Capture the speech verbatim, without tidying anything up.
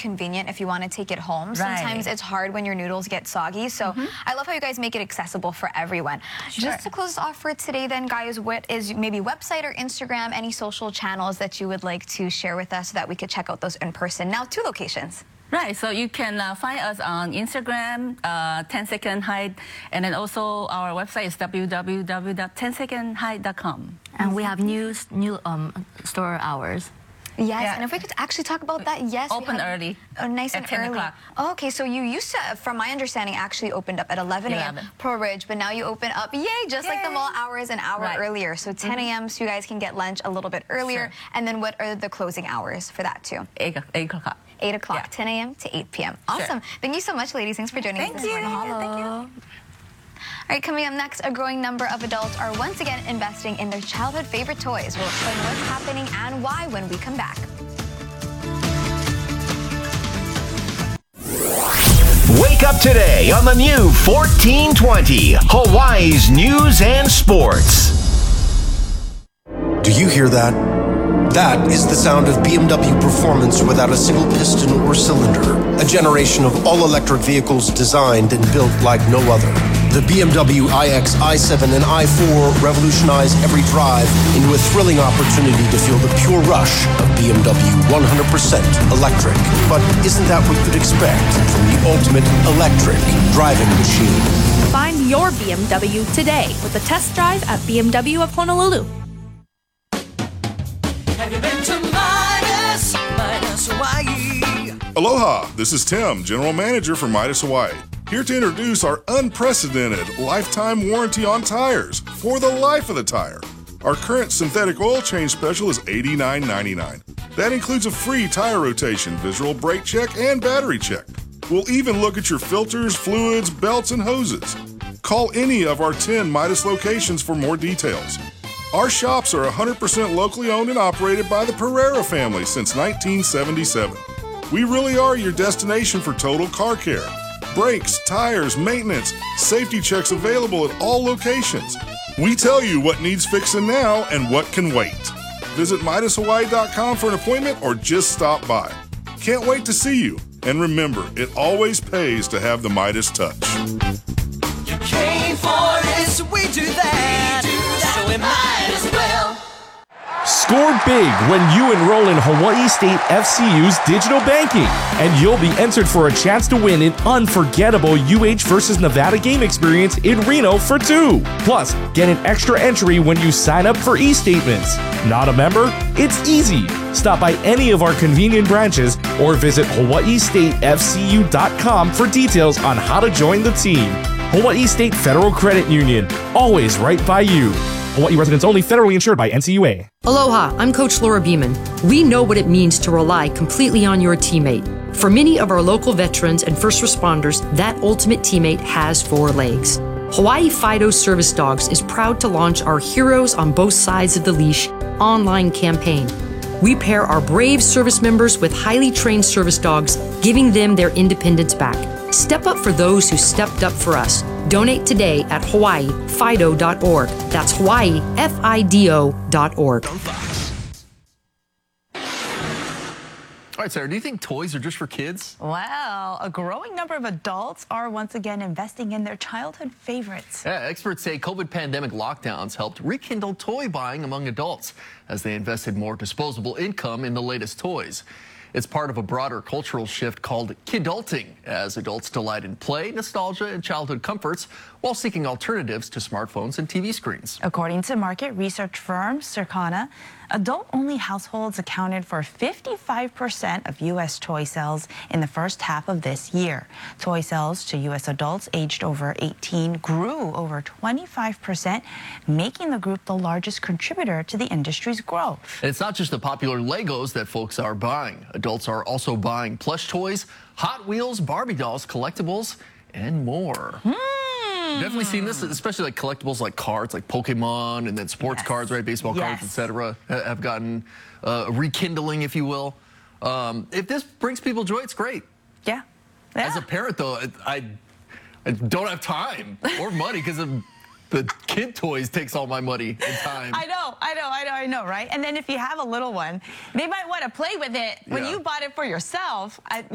convenient if you want to take it home. Right. Sometimes it's hard when your noodles get soggy. So mm-hmm. I love how you guys make it accessible for everyone. Sure. Just to close us off for today then, guys, what is maybe website or Instagram, any social channels that you would like to share with us so that we could check out those in person? Now, two locations. Right, so you can uh, find us on Instagram, uh, ten second hide, and then also our website is w w w dot ten second hide dot com. And we have new, new um, store hours. Yes, yeah. and if we could actually talk about that, yes. Open have, early. Oh, nice at and ten early. o'clock. Oh, okay, so you used to, from my understanding, actually opened up at eleven a m Pearl Ridge, but now you open up, yay, just yay. like the mall hours an hour right. earlier. So ten a m so you guys can get lunch a little bit earlier. Sure. And then what are the closing hours for that too? eight o'clock. eight o'clock, yeah. ten a m to eight p m Awesome. Sure. Thank you so much, ladies. Thanks for joining Thank us you. this morning. Hello. Thank you. All right, coming up next, a growing number of adults are once again investing in their childhood favorite toys. We'll explain what's happening and why when we come back. Wake up today on the new fourteen twenty, Hawaii's News and Sports. Do you hear that? That is the sound of B M W performance without a single piston or cylinder. A generation of all-electric vehicles designed and built like no other. The B M W iX, i seven, and i four revolutionize every drive into a thrilling opportunity to feel the pure rush of B M W one hundred percent electric. But isn't that what you'd expect from the ultimate electric driving machine? Find your B M W today with a test drive at B M W of Honolulu. Have you been to Midas, Midas Hawaii? Aloha, this is Tim, General Manager for Midas Hawaii. Here to introduce our unprecedented lifetime warranty on tires for the life of the tire. Our current synthetic oil change special is eighty-nine ninety-nine. That includes a free tire rotation, visual brake check, and battery check. We'll even look at your filters, fluids, belts, and hoses. Call any of our ten Midas locations for more details. Our shops are one hundred percent locally owned and operated by the Pereira family since nineteen seventy-seven. We really are your destination for total car care. Brakes, tires, maintenance, safety checks available at all locations. We tell you what needs fixing now and what can wait. Visit Midas Hawaii dot com for an appointment or just stop by. Can't wait to see you. And remember, it always pays to have the Midas touch. You came for it, so we do that. We do that. So we might as well. Score big when you enroll in Hawaii State F C U's digital banking, and you'll be entered for a chance to win an unforgettable U H versus Nevada game experience in Reno for two. Plus, get an extra entry when you sign up for e-statements. Not a member? It's easy. Stop by any of our convenient branches or visit hawaii state f c u dot com for details on how to join the team. Hawaii State Federal Credit Union, always right by you. Hawaii residents only, federally insured by N C U A. Aloha, I'm Coach Laura Beeman. We know what it means to rely completely on your teammate. For many of our local veterans and first responders, that ultimate teammate has four legs. Hawaii Fido Service Dogs is proud to launch our Heroes on Both Sides of the Leash online campaign. We pair our brave service members with highly trained service dogs, giving them their independence back. Step up for those who stepped up for us. Donate today at hawaii fido dot org. That's Hawaii F I D O dot org. All right, Sarah, do you think toys are just for kids? Well, a growing number of adults are once again investing in their childhood favorites. Yeah, experts say COVID pandemic lockdowns helped rekindle toy buying among adults as they invested more disposable income in the latest toys. It's part of a broader cultural shift called kidulting, as adults delight in play, nostalgia, and childhood comforts while seeking alternatives to smartphones and T V screens. According to market research firm Circana, adult-only households accounted for fifty-five percent of U S toy sales in the first half of this year. Toy sales to U S adults aged over eighteen grew over twenty-five percent, making the group the largest contributor to the industry's growth. And it's not just the popular Legos that folks are buying. Adults are also buying plush toys, Hot Wheels, Barbie dolls, collectibles, and more. Hmm. Definitely seen this, especially like collectibles like cards, like Pokemon, and then sports Yes. cards, right? Baseball Yes. cards, et cetera, have gotten uh, rekindling, if you will. Um, if this brings people joy, it's great. Yeah. yeah. As a parent, though, I, I don't have time or money because of the kid toys takes all my money and time. I know, I know, I know, I know, right? And then if you have a little one, they might want to play with it when Yeah. you bought it for yourself. I,